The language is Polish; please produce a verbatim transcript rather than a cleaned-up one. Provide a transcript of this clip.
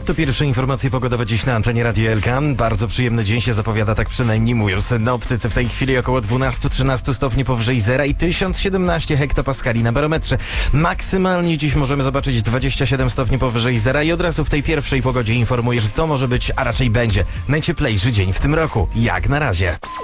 To pierwsze informacje pogodowe dziś na antenie Radia L K. Bardzo przyjemny dzień się zapowiada, tak przynajmniej mówią synoptycy. W tej chwili około dwanaście trzynaście stopni powyżej zera i tysiąc siedemnaście hektopaskali na barometrze. Maksymalnie dziś możemy zobaczyć dwadzieścia siedem stopni powyżej zera i od razu w tej pierwszej pogodzie informuję, że to może być, a raczej będzie najcieplejszy dzień w tym roku. Jak na razie.